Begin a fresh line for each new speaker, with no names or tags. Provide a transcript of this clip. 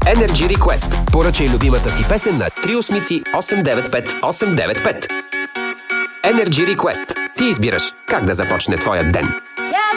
Energy Request. Поръчай любимата си песен на 385-895. Energy Request. Ти избираш как да започне твоят ден.